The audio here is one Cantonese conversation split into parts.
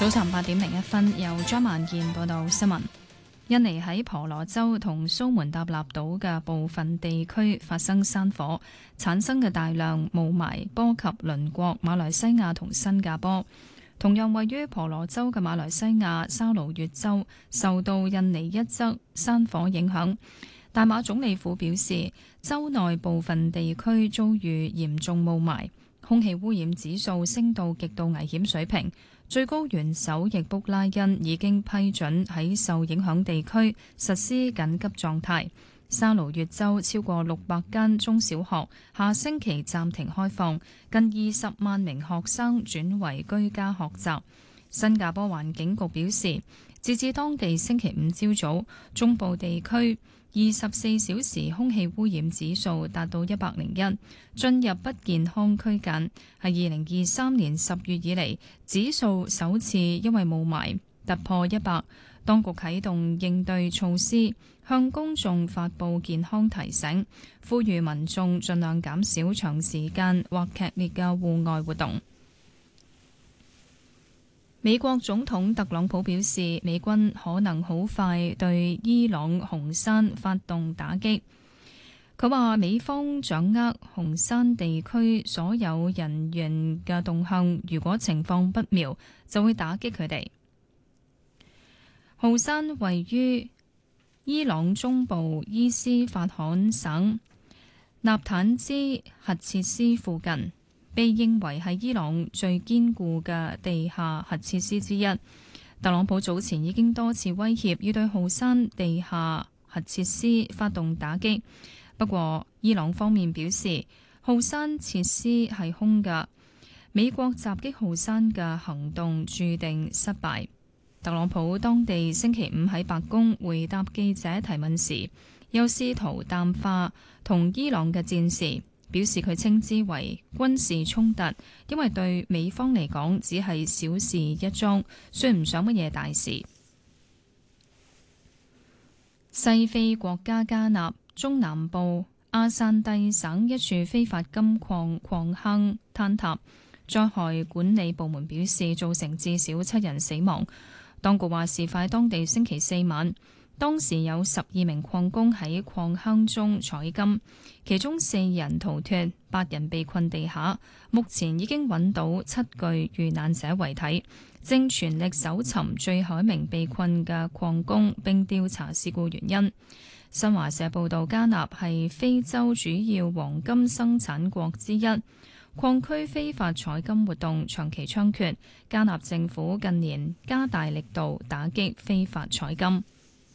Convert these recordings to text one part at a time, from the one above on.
早晨8:01，由張萬健報道新聞。印尼喺婆羅洲同蘇門答臘島嘅部分地區發生山火，產生嘅大量霧霾波及鄰國馬來西亞同新加坡。同樣位於婆羅洲嘅馬來西亞沙勞越州受到印尼一則山火影響。大馬總理府表示，州內部分地區遭遇嚴重霧霾，空氣污染指數升到極度危險水平。最高元首易卜拉欣已經批准喺受影響地區實施緊急狀態。沙勞越州超過600間中小學下星期暫停開放，近20萬名學生轉為居家學習。新加坡環境局表示，截至當地星期5朝早，中部地區24小時空氣污染指數達到101，進入不健康區間，係2023年10月以嚟指數首次因為霧霾突破100。當局啟動應對措施，向公眾發布健康提醒，呼籲民眾盡量減少長時間或劇烈嘅戶外活動。美國總統特朗普表示，美軍可能好快對伊朗紅山發動打擊。佢話美方掌握紅山地區所有人員嘅動向，如果情況不妙，就會打擊佢哋。紅山位於伊朗中部伊斯法罕省納坦茲核設施附近，被認為係伊朗最堅固嘅地下核設施之一。特朗普早前已經多次威脅要對紅山地下核設施發動打擊，不過伊朗方面表示紅山設施係空嘅，美國襲擊紅山嘅行動注定失敗。特朗普當地星期5喺白宮回答記者提問時，又試圖淡化同伊朗嘅戰事，表示佢稱之為軍事衝突，因為對美方嚟講只係小事一樁，算唔上乜嘢大事。西非國家加納中南部阿散蒂省一處非法金礦礦坑坍塌，災害管理部門表示造成至少7人死亡。當局話事發當地星期4晚，當時有12名礦工喺礦坑中採金，其中4人逃脫，8人被困地下。目前已經揾到7具遇難者遺體，正全力搜尋最後一名被困嘅礦工，並調查事故原因。新華社報道，加納係非洲主要黃金生產國之一。礦區非法採金活動長期猖獗，加納政府近年加大力度打擊非法採金。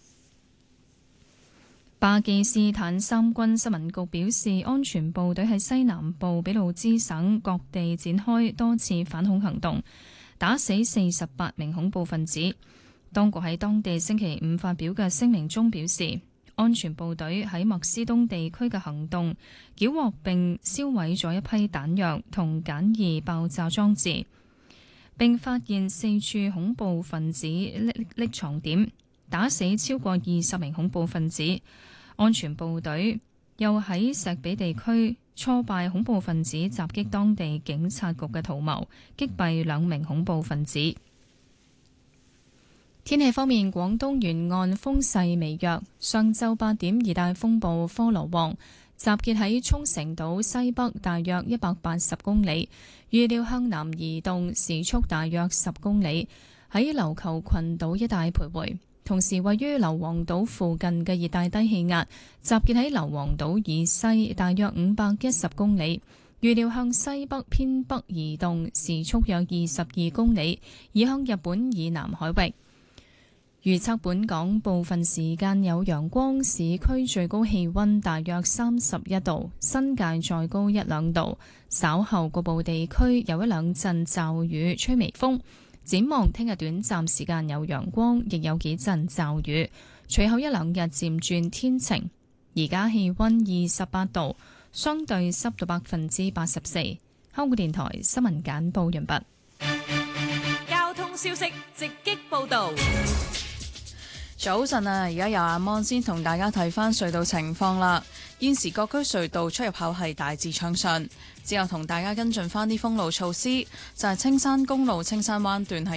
巴基斯坦三軍新聞局表示，安全部隊喺西南部俾路支省各地展開多次反恐行動，打死48名恐怖分子。當局喺當地星期5發表嘅聲明中表示，安全部隊喺麥斯東地區嘅行動，繳獲並銷毀咗一批彈藥同簡易爆炸裝置，並發現4處恐怖分子匿藏點，打死超過20名恐怖分子。安全部隊又喺石比地區挫敗恐怖分子襲擊當地警察局嘅圖謀，擊斃2名恐怖分子。天氣方面，廣東沿岸風勢微弱。上晝8點，熱帶風暴科羅旺集結喺沖繩島西北大約180公里，預料向南移動，時速大約10公里，喺琉球群島一帶徘徊。同時，位於硫磺島附近嘅熱帶低氣壓集結喺硫磺島以西大約510公里，預料向西北偏北移動，時速約22公里，移向日本以南海域。預測本港部分時間有陽光，市區最高氣溫大約31度，新界再高1-2度。稍後局部地區有1-2陣驟雨，吹微風。展望聽日短暫時間有陽光，亦有幾陣驟雨，隨後1-2日漸轉天晴。而家氣溫28度，相對濕度84%。香港電台新聞簡報完畢。 交通消息直擊報道。 早晨啊，而家由阿芒先同大家睇翻隧道情況啦。現時各區隧道出入口係大致暢順，之後同大家跟進翻啲封路措施，就係青山公路青山灣段係